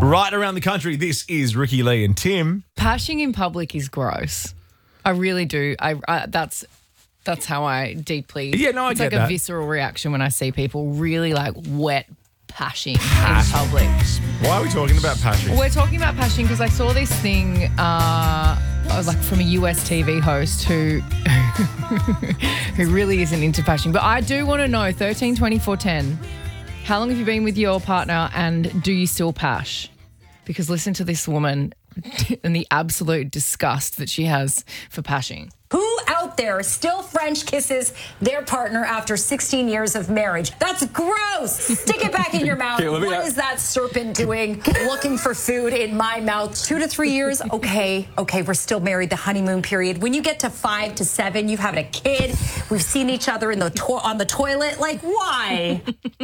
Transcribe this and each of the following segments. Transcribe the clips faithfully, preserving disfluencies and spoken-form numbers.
Right around the country, this is Ricky Lee and Tim. Pashing in public is gross. I really do. I, I that's that's how I deeply. Yeah, no, I it's get like that. a visceral reaction when I see people really like wet pashing in public. Why are we talking about pashing? We're talking about pashing because I saw this thing, uh, like from a U S T V host who who really isn't into pashing. But I do want to know, thirteen twenty-four ten, how long have you been with your partner and do you still pash? Because listen to this woman and the absolute disgust that she has for pashing. Who out there still French kisses their partner after sixteen years of marriage? That's gross. Stick it back in your mouth. Okay, let me what ask- is that serpent doing looking for food in my mouth? Two to three years? Okay, okay, we're still married, the honeymoon period. When you get to five to seven, you've had a kid. We've seen each other in the to- on the toilet. Like, why?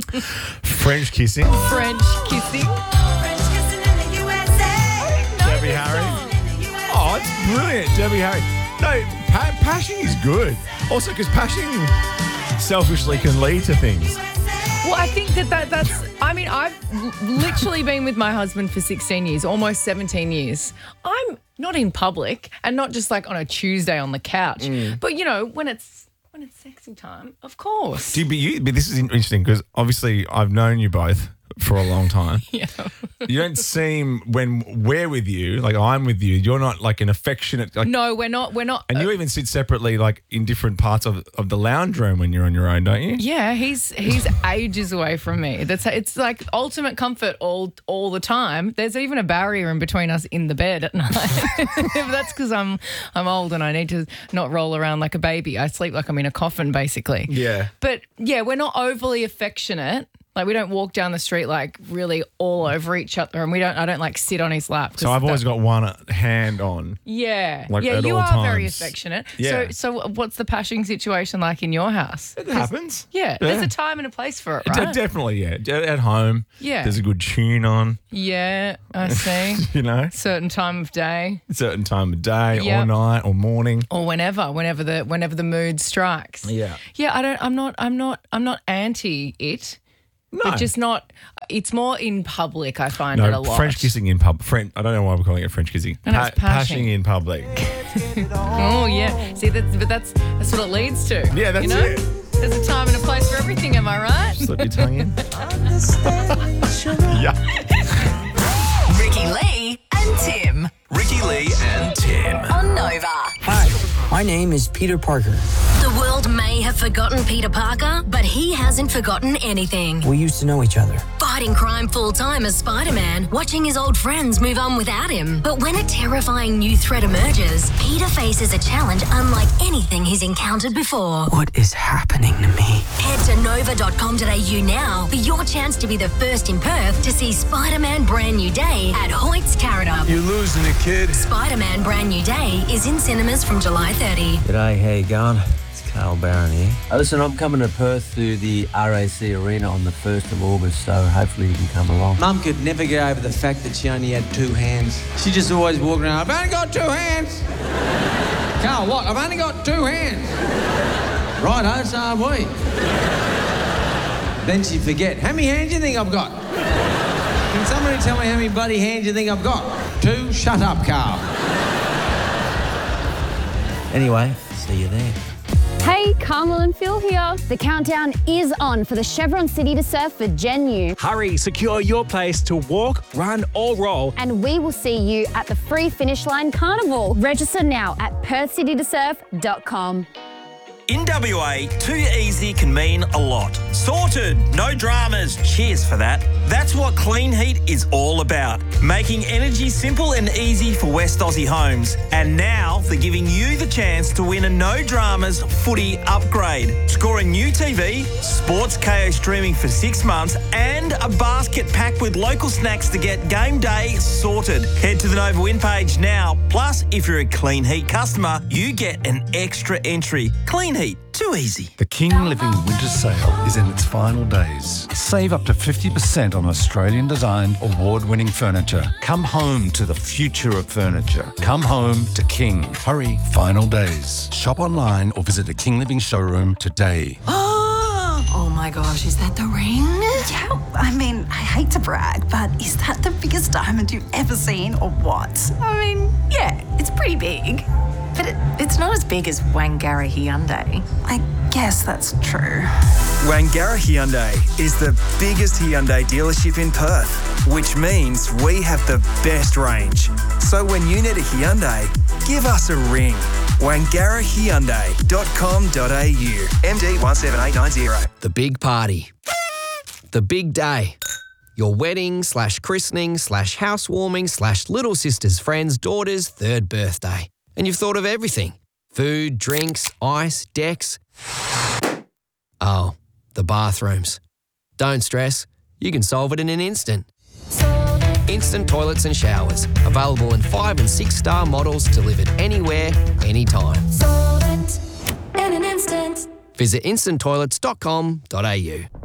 French kissing? French kissing. French kissing in the U S A. Debbie Harry. Oh, it's brilliant, Debbie Harry. No, pa- pashing is good. Also, because pashing selfishly can lead to things. Well, I think that, that that's, I mean, I've l- literally been with my husband for sixteen years, almost seventeen years. I'm not in public and not just like on a Tuesday on the couch, Mm. but you know, when it's, when it's sexy time, of course. Do you, but, you, but this is interesting because obviously I've known you both for a long time. Yeah. You don't seem, when we're with you, like I'm with you, you're not like an affectionate, like, No, we're not, we're not. and you even sit separately, like in different parts of, of the lounge room when you're on your own, don't you? Yeah, he's he's ages away from me. That's it's like ultimate comfort all all the time. There's even a barrier in between us in the bed at night. But that's because I'm I'm old and I need to not roll around like a baby. I sleep like I'm in a coffin, basically. Yeah. But yeah, we're not overly affectionate. Like we don't walk down the street like really all over each other, and we don't. I don't like sit on his lap. 'cause So I've always that- got one hand on. Yeah, like, yeah. at You all are very times. affectionate. Yeah. So so what's the pashing situation like in your house? It happens. Yeah, there's a time and a place for it, De- right? definitely, yeah. De- At home, Yeah. there's a good tune on, Yeah, I see. you know, Certain time of day a certain time of day or Yep. night or morning. or whenever, whenever the whenever the mood strikes. Yeah. Yeah, I don't I'm not I'm not I'm not anti it. No. But just not it's more in public I find it a No, lot. French kissing in pub. French, I don't know why we're calling it French kissing. And it's pashing. Pashing in public. Oh yeah. See that's but that's that's what it leads to. Yeah, that's you know? it. There's a time and a place for everything, am I right? Slip your tongue in. Yeah. Ricky Lee and Tim. Ricky Lee and Tim. On Nova. Hi, my name is Peter Parker. The world may have forgotten Peter Parker, but he hasn't forgotten anything. We used to know each other. Fighting crime full-time as Spider-Man, watching his old friends move on without him. But when a terrifying new threat emerges, Peter faces a challenge unlike anything he's encountered before. What is happening to me? Head to nova dot com dot a u now for your chance to be the first in Perth to see Spider-Man Brand New Day at Hoyt's Carrot. You're losing it, kid. Spider-Man Brand New Day is in cinemas from July thirtieth. G'day, how you going? It's Carl Barron here. Uh, listen, I'm coming to Perth to the R A C Arena on the first of August, so hopefully you can come along. Mum could never get over the fact that she only had two hands. She just always walked around, I've only got two hands. Carl, what? I've only got two hands. Righto, so have we. Then she'd forget, how many hands do you think I've got? Can somebody tell me how many bloody hands you think I've got? Two? Shut up, Carl. Anyway, see you there. Hey, Carmel and Phil here. The countdown is on for the Chevron City to Surf for Gen U. Hurry, secure your place to walk, run or roll. And we will see you at the Free Finish Line Carnival. Register now at perth city to surf dot com. In W A, too easy can mean a lot. Sorted, no dramas, cheers for that. That's what Clean Heat is all about. Making energy simple and easy for West Aussie homes. And now they're giving you the chance to win a no dramas footy upgrade. Score a new T V, Sports K O streaming for six months, and a basket packed with local snacks to get game day sorted. Head to the Nova Win page now. Plus, if you're a Clean Heat customer, you get an extra entry. Clean Heat, too easy. The King Living Winter Sale is in its final days. Save up to fifty percent on Australian-designed, award-winning furniture. Come home to the future of furniture. Come home to King. Hurry, final days. Shop online or visit a King Living showroom today. Oh my my gosh, is that the ring? Yeah, I mean, I hate to brag, but is that the biggest diamond you've ever seen or what? I mean, yeah, it's pretty big. But it, it's not as big as Wangara Hyundai. I guess that's true. Wangara Hyundai is the biggest Hyundai dealership in Perth, which means we have the best range. So when you need a Hyundai, give us a ring. wangara hyundai dot com dot a u. M D one seven eight nine zero. The big party. The big day. Your wedding slash christening slash housewarming slash little sister's friend's daughter's third birthday. And you've thought of everything. Food, drinks, ice, decks. Oh, the bathrooms. Don't stress. You can solve it in an instant. Instant toilets and showers. Available in five and six star models delivered anywhere, anytime. Solvent in an instant. Visit instant toilets dot com dot a u.